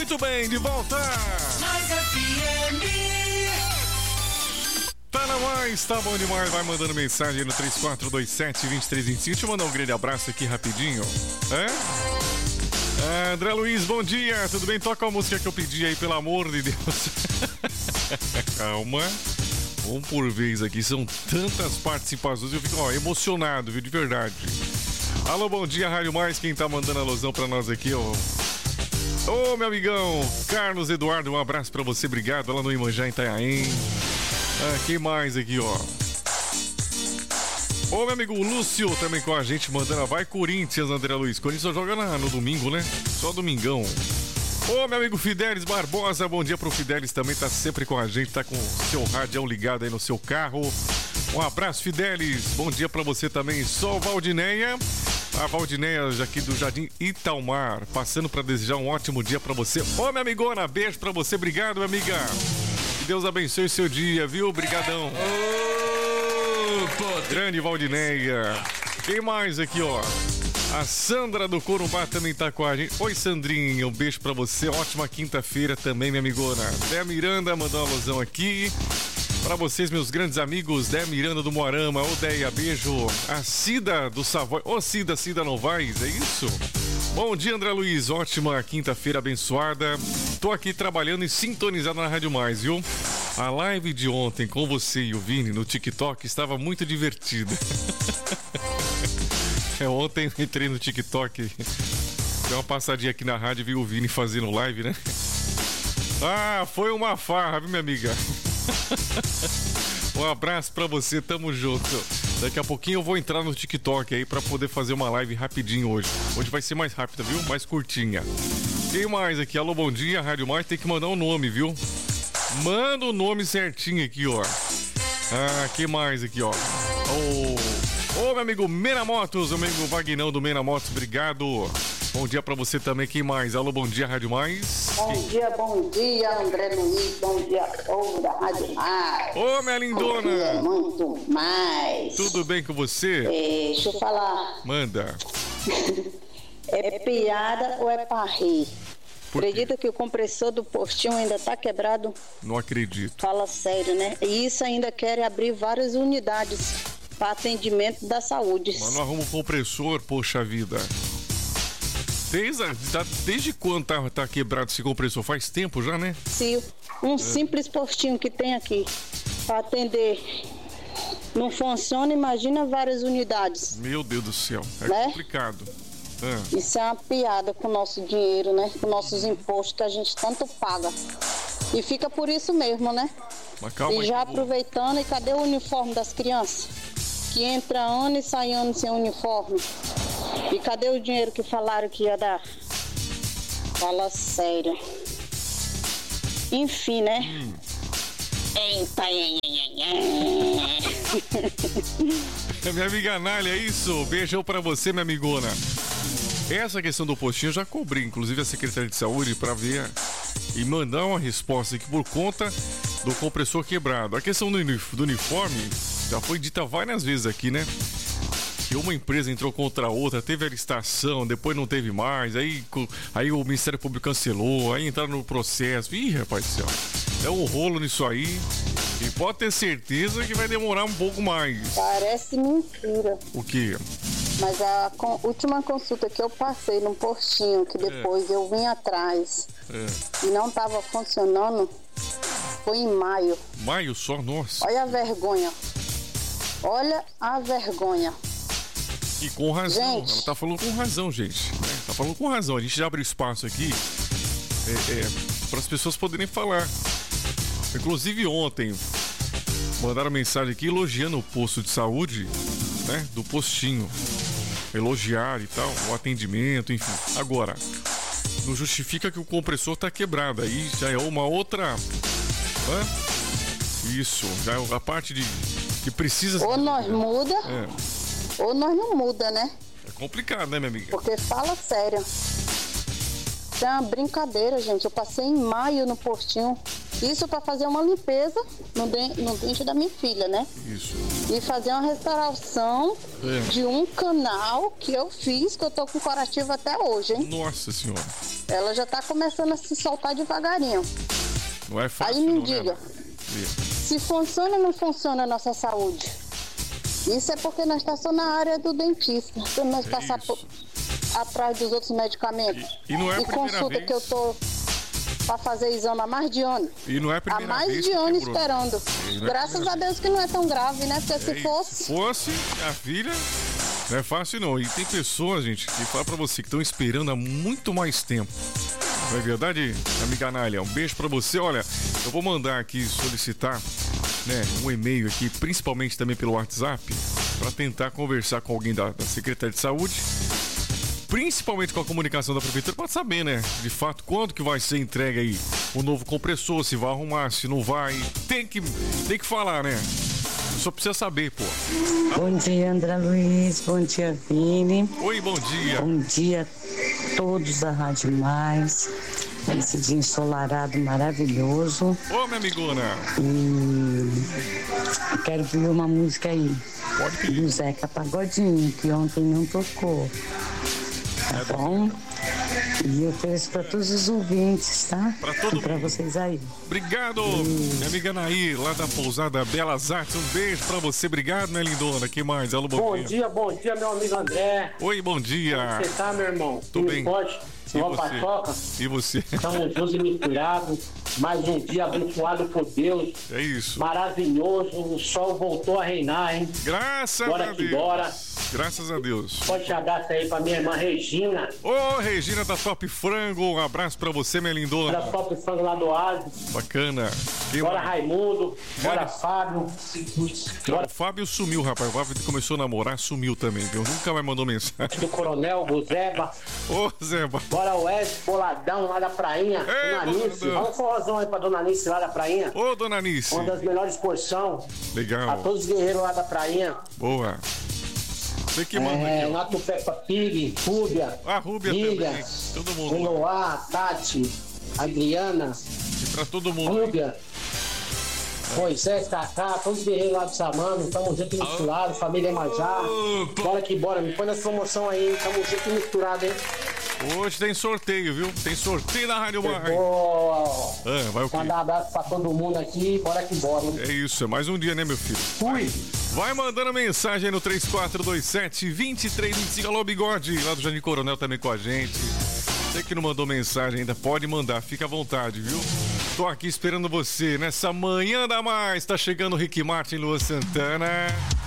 Muito bem, de volta. Mais FM. Tá na mais, tá bom demais. Vai mandando mensagem no 3427-2325. Deixa eu mandar um grande abraço aqui rapidinho. André Luiz, bom dia. Tudo bem? Toca a música que eu pedi aí, pelo amor de Deus. Calma. Um por vez aqui. São tantas participações. Eu fico emocionado, viu? De verdade. Alô, bom dia, Rádio Mais. Quem tá mandando alusão pra nós aqui, ó. Ô, meu amigão, Carlos Eduardo, um abraço pra você, obrigado, lá no Imanjá, em Itanhaém. Quem mais aqui, ó? Ô, meu amigo Lúcio, também com a gente, mandando, vai Corinthians, André Luiz. Corinthians só joga no domingo, né? Só domingão. Ô, meu amigo Fidelis Barbosa, bom dia pro Fidelis, também tá sempre com a gente, tá com o seu rádio ligado aí no seu carro. Um abraço, Fidelis, bom dia pra você também. Sou Valdineia. A Valdineia aqui do Jardim Italmar, passando para desejar um ótimo dia para você. Ô, minha amigona, beijo para você, obrigado, minha amiga. Que Deus abençoe o seu dia, viu? Obrigadão. Grande Valdineia. Quem mais aqui, ó? A Sandra do Corumbá também tá com a gente. Oi, Sandrinha, um beijo para você. Ótima quinta-feira também, minha amigona. Dé Miranda mandou uma alusão aqui. Pra vocês, meus grandes amigos, Dé Miranda do Moarama, ô Déia, beijo. A Cida do Savoy, ô Cida Novaes, é isso? Bom dia, André Luiz, ótima quinta-feira abençoada. Tô aqui trabalhando e sintonizado na Rádio Mais, viu? A live de ontem com você e o Vini no TikTok estava muito divertida. Ontem eu entrei no TikTok, dei uma passadinha aqui na rádio e vi o Vini fazendo live, né? Foi uma farra, viu, minha amiga? Um abraço pra você, tamo junto. Daqui a pouquinho eu vou entrar no TikTok aí pra poder fazer uma live rapidinho hoje. Hoje vai ser mais rápida, viu? Mais curtinha. Quem mais aqui? Alô, bom dia, Rádio Mais. Tem que mandar um nome, viu? Manda o nome certinho aqui, ó. Quem mais aqui, ó? Ô, meu amigo Mena Motos, meu amigo Vagnão do Mena Motos, obrigado. Bom dia pra você também, quem mais? Alô, bom dia, Rádio Mais. Bom dia, André Luiz, bom dia a toda da Rádio Mais. Ô, minha lindona. Bom dia, muito mais. Tudo bem com você? Deixa eu falar. Manda. É piada ou é pra rir? Acredita que o compressor do postinho ainda tá quebrado? Não acredito. Fala sério, né? E isso ainda quer abrir várias unidades para atendimento da saúde. Mas não arruma um compressor, poxa vida. Desde quando tá quebrado esse compressor? Faz tempo já, né? Sim, simples postinho que tem aqui para atender não funciona, imagina várias unidades. Meu Deus do céu, né? Complicado. Isso é uma piada com o nosso dinheiro, né? Com nossos impostos que a gente tanto paga. E fica por isso mesmo, né? Mas calma e já aí, aproveitando, e cadê o uniforme das crianças? Que entra ano e sai ano sem uniforme. E cadê o dinheiro que falaram que ia dar? Fala sério. Enfim, né? Eita, minha amiga Nália, é isso? Beijão pra você, minha amigona. Essa questão do postinho eu já cobri, inclusive a Secretaria de Saúde, pra ver e mandar uma resposta aqui por conta do compressor quebrado. A questão do uniforme já foi dita várias vezes aqui, né? Que uma empresa entrou contra a outra, teve a licitação, depois não teve mais, aí o Ministério Público cancelou, aí entraram no processo. Ih, rapaz do céu, é um rolo nisso aí. E pode ter certeza que vai demorar um pouco mais. Parece mentira. O quê? Mas a última consulta que eu passei num postinho, que depois eu vim atrás e não estava funcionando, foi em maio. Maio só? Nossa. Olha a vergonha. Olha a vergonha. E com razão. Gente. Ela tá falando com razão, gente. Tá falando com razão. A gente já abre espaço aqui para as pessoas poderem falar. Inclusive ontem mandaram mensagem aqui elogiando o posto de saúde, né? Do postinho. Elogiar e tal, o atendimento, enfim. Agora, não justifica que o compressor tá quebrado. Aí já é uma outra. Isso, já é a parte de que precisa. Ou nós muda, ou nós não muda, né? É complicado, né, minha amiga? Porque fala sério. Isso é uma brincadeira, gente. Eu passei em maio no postinho Isso para fazer uma limpeza no dente da minha filha, né? Isso. E fazer uma restauração de um canal que eu fiz, que eu tô com curativo até hoje, hein? Nossa senhora. Ela já tá começando a se soltar devagarinho. Não é fácil. Aí me não, diga, né? se funciona ou não funciona a nossa saúde? Isso é porque nós estamos só na área do dentista. Quando nós passamos atrás dos outros medicamentos. E não é a e primeira consulta vez. que eu tô para fazer exame há mais de ano. E não é a Há primeira mais vez de que ano quebrou. esperando. E não é a Graças primeira a Deus que não é tão grave, né? Porque se É isso. fosse... Se fosse a filha, não é fácil não. E tem pessoas, gente, que falam pra você que estão esperando há muito mais tempo. Não é verdade, amiga Anália? Um beijo pra você. Olha, eu vou mandar aqui solicitar, né, um e-mail aqui, principalmente também pelo WhatsApp, pra tentar conversar com alguém da Secretaria de Saúde, principalmente com a comunicação da prefeitura, pra saber, né, de fato, quando que vai ser entregue aí o novo compressor, se vai arrumar, se não vai. Tem que falar, né? Só precisa saber, pô. Bom dia, André Luiz. Bom dia, Vini. Oi, bom dia. Bom dia a todos da Rádio Mais. Esse dia ensolarado maravilhoso. Ô, minha amigona. E quero pedir uma música aí. Pode pedir. Do Zeca Pagodinho, que ontem não tocou. Tá bom? E eu ofereço para todos os ouvintes, tá? Pra todo e pra mundo. vocês aí. Obrigado, minha amiga Nair, lá da pousada Belas Artes. Um beijo pra você. Obrigado, minha lindona. Que mais? Alô, Bom dia, meu amigo André. Oi, bom dia. Como você tá, meu irmão? Tô Tudo bem. forte? E Uma você? paçoca? E você? Estamos juntos e misturados. Mais um dia abençoado por Deus. É isso. Maravilhoso. O sol voltou a reinar, hein? Graças Bora a que Deus. bora. Graças a Deus. Forte abraço aí pra minha irmã Regina. Ô, Regina da Top Frango. Um abraço pra você, minha Da lindona. Top Frango lá do Oasis. Bacana. Que Bora mais? Raimundo. Bora Bora. Fábio. O Fábio sumiu, rapaz. O Fábio começou a namorar, sumiu também, viu? Nunca mais mandou mensagem. Do Coronel Guzeba. Ô, Zeba. Bora Wes, Boladão lá da Prainha. Ei, Dona Nice. Boladão. Olha um forrozão aí pra Dona Nice lá da Prainha. Ô, dona Nice. Uma das melhores porção. A Legal. todos os guerreiros lá da Prainha. Boa. Você que manda aqui, ó. Nato Peppa Pig, Rúbia, A Rúbia Liga, também. Todo mundo. Eloá, Tati, Adriana, E pra todo mundo. Rúbia, Moisés, Cacá, todos os guerreiros lá do Samano, tamo junto e misturado, família Majá. Bora que bora, me põe nessa promoção aí, hein? Tamo junto e misturado, hein? Hoje tem sorteio, viu? Tem sorteio da Rádio Mais. Vou Vai o quê? mandar um abraço pra todo mundo aqui, bora que bora, hein? É isso, é mais um dia, né, meu filho? Fui! Vai mandando mensagem aí no 3427-2325. Alô, Bigode, lá do Jardim Coronel também com a gente. Você que não mandou mensagem ainda, pode mandar, fica à vontade, viu? Tô aqui esperando você nessa manhã da mais. Tá chegando o Rick Martin e Lua Santana.